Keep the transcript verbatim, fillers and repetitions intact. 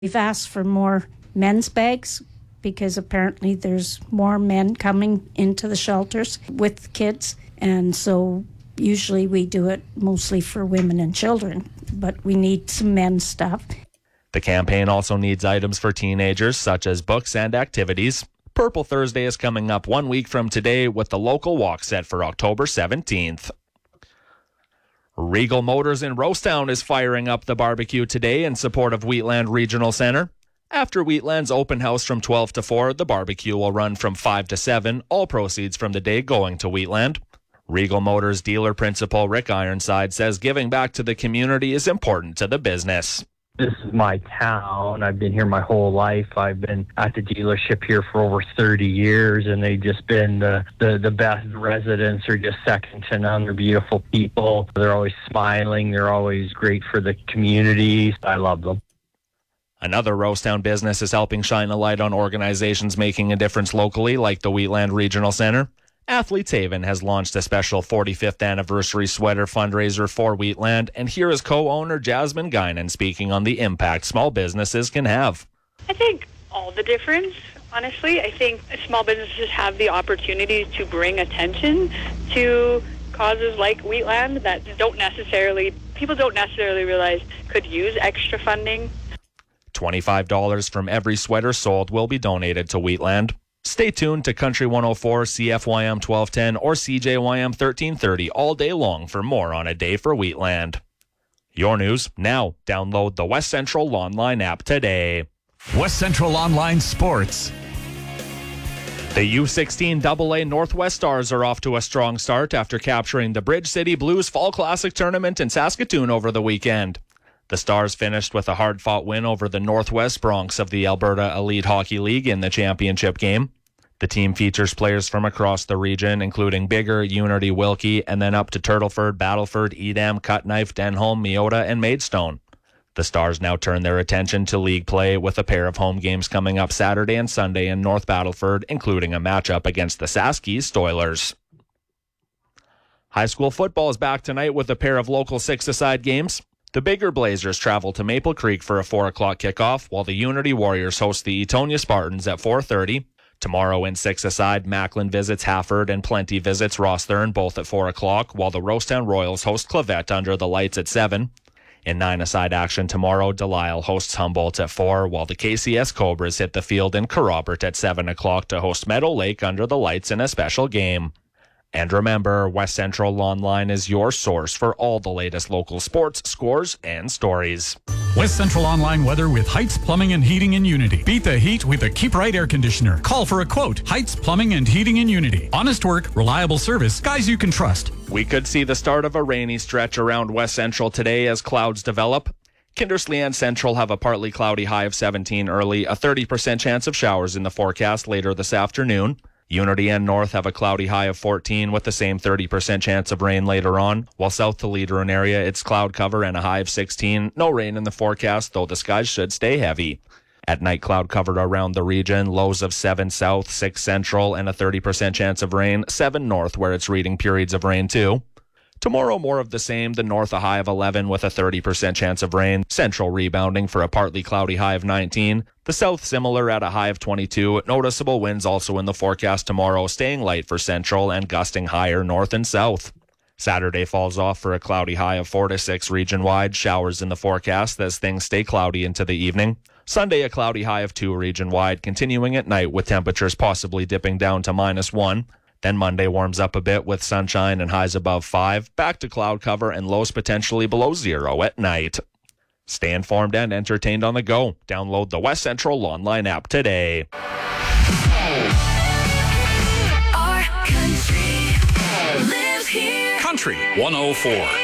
We've asked for more men's bags because apparently there's more men coming into the shelters with kids. And so usually we do it mostly for women and children, but we need some men's stuff. The campaign also needs items for teenagers, such as books and activities. Purple Thursday is coming up one week from today with the local walk set for October seventeenth. Regal Motors in Rosetown is firing up the barbecue today in support of Wheatland Regional Center. After Wheatland's open house from twelve to four, the barbecue will run from five to seven, all proceeds from the day going to Wheatland. Regal Motors dealer principal Rick Ironside says giving back to the community is important to the business. This is my town. I've been here my whole life. I've been at the dealership here for over thirty years, and they've just been the, the, the best. Residents are just second to none. They're beautiful people. They're always smiling. They're always great for the community. I love them. Another Rosetown business is helping shine a light on organizations making a difference locally, like the Wheatland Regional Center. Athletes Haven has launched a special forty-fifth anniversary sweater fundraiser for Wheatland, and here is co-owner Jasmine Guinan speaking on the impact small businesses can have. I think all the difference, honestly. I think small businesses have the opportunity to bring attention to causes like Wheatland that don't necessarily, people don't necessarily realize could use extra funding. twenty-five dollars from every sweater sold will be donated to Wheatland. Stay tuned to Country one oh four, C F Y M twelve ten, or C J Y M thirteen thirty all day long for more on A Day for Wheatland. Your news now. Download the West Central Online app today. West Central Online Sports. The U sixteen double A Northwest Stars are off to a strong start after capturing the Bridge City Blues Fall Classic Tournament in Saskatoon over the weekend. The Stars finished with a hard-fought win over the Northwest Bronx of the Alberta Elite Hockey League in the championship game. The team features players from across the region, including Biggar, Unity, Wilkie, and then up to Turtleford, Battleford, Edam, Cutknife, Denholm, Meota, and Maidstone. The Stars now turn their attention to league play with a pair of home games coming up Saturday and Sunday in North Battleford, including a matchup against the Saskies Stoilers. High school football is back tonight with a pair of local six-a-side games. The Biggar Blazers travel to Maple Creek for a four o'clock kickoff, while the Unity Warriors host the Etonia Spartans at four thirty. Tomorrow in six-a-side, Macklin visits Hafford and Plenty visits Rosthern, both at four o'clock, while the Rosetown Royals host Clavette under the lights at seven. In nine-a-side action tomorrow, Delisle hosts Humboldt at four, while the K C S Cobras hit the field in Kerrobert at seven o'clock to host Meadow Lake under the lights in a special game. And remember, West Central Online is your source for all the latest local sports, scores, and stories. West Central Online weather with Heights Plumbing and Heating in Unity. Beat the heat with a Keep Right air conditioner. Call for a quote. Heights Plumbing and Heating in Unity. Honest work, reliable service, guys you can trust. We could see the start of a rainy stretch around West Central today as clouds develop. Kindersley and Central have a partly cloudy high of seventeen early, a thirty percent chance of showers in the forecast later this afternoon. Unity and North have a cloudy high of fourteen with the same thirty percent chance of rain later on, while south to Leader area it's cloud cover and a high of sixteen. No rain in the forecast, though the skies should stay heavy. At night, cloud covered around the region, lows of seven south, six central, and a thirty percent chance of rain, seven north where it's reading periods of rain too. Tomorrow, more of the same. The north, a high of eleven with a thirty percent chance of rain. Central rebounding for a partly cloudy high of nineteen. The south, similar at a high of twenty-two. Noticeable winds also in the forecast tomorrow, staying light for central and gusting higher north and south. Saturday falls off for a cloudy high of four to six region-wide. Showers in the forecast as things stay cloudy into the evening. Sunday, a cloudy high of two region-wide, continuing at night with temperatures possibly dipping down to minus one. Then Monday warms up a bit with sunshine and highs above five, back to cloud cover and lows potentially below zero at night. Stay informed and entertained on the go. Download the West Central Online app today. Our country lives here. Country one oh four.